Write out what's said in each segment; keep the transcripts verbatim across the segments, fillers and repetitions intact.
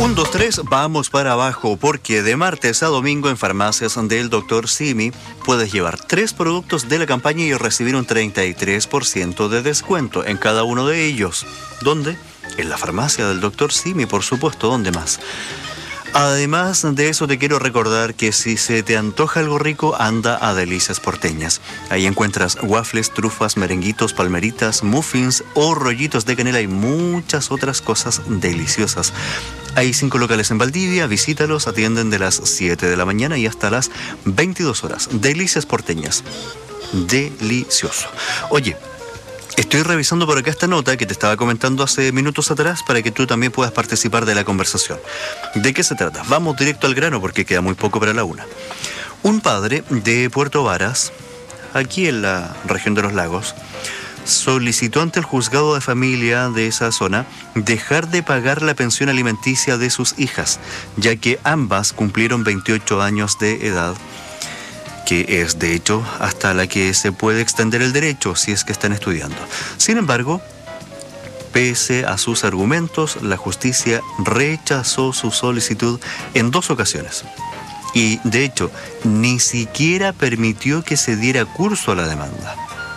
Un, dos, tres, vamos para abajo, porque de martes a domingo en farmacias del doctor Simi puedes llevar tres productos de la campaña y recibir un treinta y tres por ciento de descuento en cada uno de ellos. ¿Dónde? En la farmacia del doctor Simi, por supuesto. ¿Dónde más? Además de eso, te quiero recordar que si se te antoja algo rico, anda a Delicias Porteñas. Ahí encuentras waffles, trufas, merenguitos, palmeritas, muffins o rollitos de canela y muchas otras cosas deliciosas. Hay cinco locales en Valdivia, visítalos, atienden de las siete de la mañana y hasta las veintidós horas. Delicias Porteñas. Delicioso. Oye, estoy revisando por acá esta nota que te estaba comentando hace minutos atrás para que tú también puedas participar de la conversación. ¿De qué se trata? Vamos directo al grano porque queda muy poco para la una. Un padre de Puerto Varas, aquí en la región de los lagos, solicitó ante el juzgado de familia de esa zona dejar de pagar la pensión alimenticia de sus hijas, ya que ambas cumplieron veintiocho años de edad, que es de hecho hasta la que se puede extender el derecho si es que están estudiando. Sin embargo, pese a sus argumentos, la justicia rechazó su solicitud en dos ocasiones. Y de hecho, ni siquiera permitió que se diera curso a la demanda.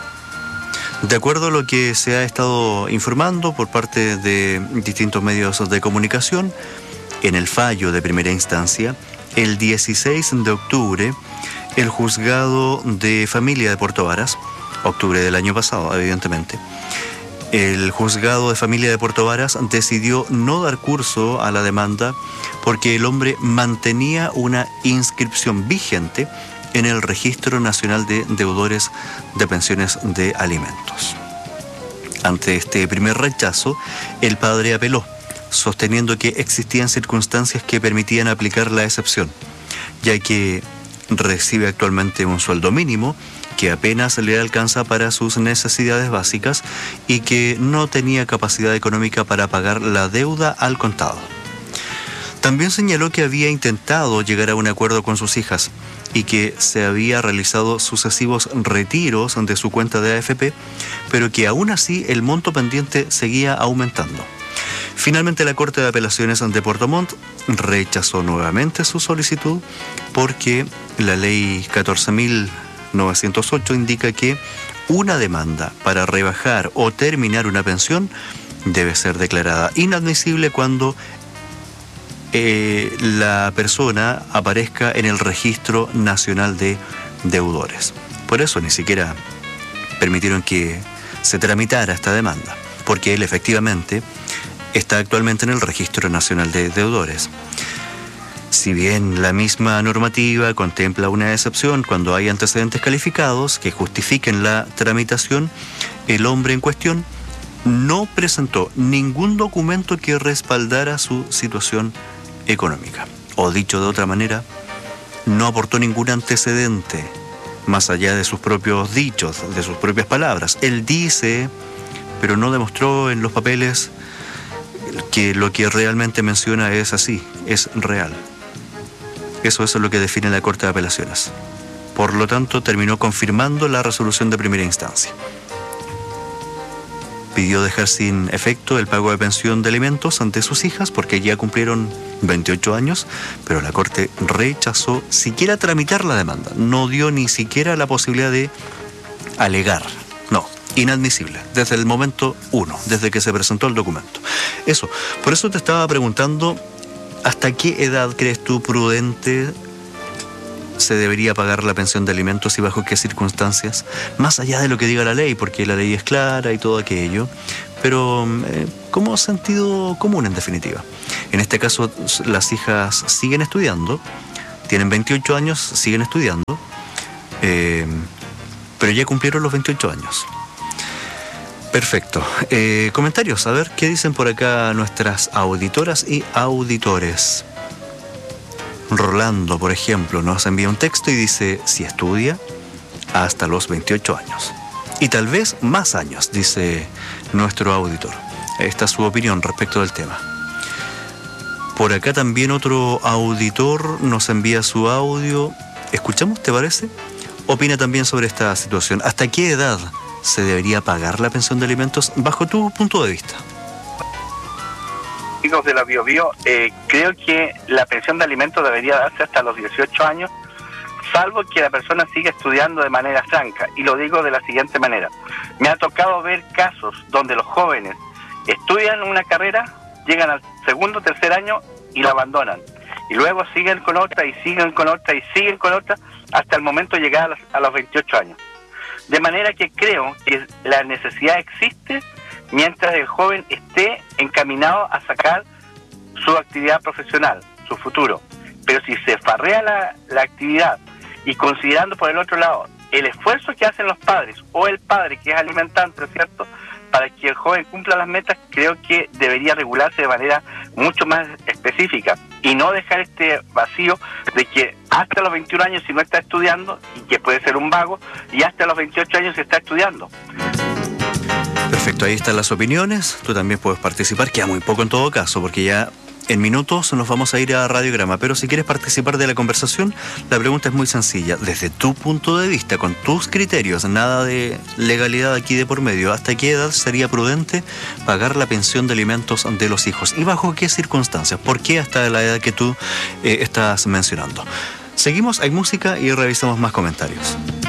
De acuerdo a lo que se ha estado informando por parte de distintos medios de comunicación, en el fallo de primera instancia, el dieciséis de octubre, el juzgado de familia de Puerto Varas, octubre del año pasado, evidentemente, el juzgado de familia de Puerto Varas decidió no dar curso a la demanda porque el hombre mantenía una inscripción vigente en el Registro Nacional de Deudores de Pensiones de Alimentos. Ante este primer rechazo, el padre apeló, sosteniendo que existían circunstancias que permitían aplicar la excepción, ya que recibe actualmente un sueldo mínimo que apenas le alcanza para sus necesidades básicas y que no tenía capacidad económica para pagar la deuda al contado. También señaló que había intentado llegar a un acuerdo con sus hijas y que se había realizado sucesivos retiros de su cuenta de A F P, pero que aún así el monto pendiente seguía aumentando. Finalmente, la Corte de Apelaciones de Puerto Montt rechazó nuevamente su solicitud porque la Ley catorce mil novecientos ocho indica que una demanda para rebajar o terminar una pensión debe ser declarada inadmisible cuando eh, la persona aparezca en el Registro Nacional de Deudores. Por eso ni siquiera permitieron que se tramitara esta demanda, porque él efectivamente está actualmente en el Registro Nacional de Deudores. Si bien la misma normativa contempla una excepción cuando hay antecedentes calificados que justifiquen la tramitación, el hombre en cuestión no presentó ningún documento que respaldara su situación económica. O dicho de otra manera, no aportó ningún antecedente más allá de sus propios dichos, de sus propias palabras. Él dice, pero no demostró en los papeles que lo que realmente menciona es así, es real. Eso, eso es lo que define la Corte de Apelaciones. Por lo tanto, terminó confirmando la resolución de primera instancia. Pidió dejar sin efecto el pago de pensión de alimentos ante sus hijas porque ya cumplieron veintiocho años, pero la Corte rechazó siquiera tramitar la demanda. No dio ni siquiera la posibilidad de alegar. No, inadmisible, desde el momento uno, desde que se presentó el documento. Eso, por eso te estaba preguntando, ¿hasta qué edad crees tú prudente se debería pagar la pensión de alimentos y bajo qué circunstancias? Más allá de lo que diga la ley, porque la ley es clara y todo aquello, pero eh, como sentido común en definitiva. En este caso, las hijas siguen estudiando, tienen veintiocho años, siguen estudiando, eh, pero ya cumplieron los veintiocho años. Perfecto. Eh, comentarios, a ver, ¿qué dicen por acá nuestras auditoras y auditores? Rolando, por ejemplo, nos envía un texto y dice, si estudia, hasta los veintiocho años. Y tal vez más años, dice nuestro auditor. Esta es su opinión respecto del tema. Por acá también otro auditor nos envía su audio. ¿Escuchamos, te parece? Opina también sobre esta situación. ¿Hasta qué edad se debería pagar la pensión de alimentos bajo tu punto de vista? chicos de la Biobío, eh, creo que la pensión de alimentos debería darse hasta los dieciocho años, salvo que la persona siga estudiando de manera franca. Y lo digo de la siguiente manera. Me ha tocado ver casos donde los jóvenes estudian una carrera, llegan al segundo, tercer año y la abandonan. Y luego siguen con otra y siguen con otra y siguen con otra hasta el momento de llegar a los, a los veintiocho años. De manera que creo que la necesidad existe mientras el joven esté encaminado a sacar su actividad profesional, su futuro. Pero si se farrea la, la actividad y considerando por el otro lado el esfuerzo que hacen los padres o el padre que es alimentante, ¿cierto?, para que el joven cumpla las metas, creo que debería regularse de manera mucho más específica y no dejar este vacío de que hasta los veintiún años si no está estudiando, y que puede ser un vago, y hasta los veintiocho años se está estudiando. Perfecto, ahí están las opiniones. Tú también puedes participar, queda muy poco en todo caso, porque ya en minutos nos vamos a ir a Radiograma, pero si quieres participar de la conversación, la pregunta es muy sencilla. Desde tu punto de vista, con tus criterios, nada de legalidad aquí de por medio, ¿hasta qué edad sería prudente pagar la pensión de alimentos de los hijos? ¿Y bajo qué circunstancias? ¿Por qué hasta la edad que tú eh, estás mencionando? Seguimos, hay música y revisamos más comentarios.